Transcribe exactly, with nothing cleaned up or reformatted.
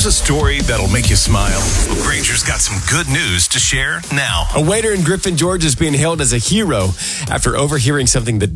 Here's a story that'll make you smile. Granger's got some good news to share now. A waiter in Griffin, Georgia is being hailed as a hero after overhearing something that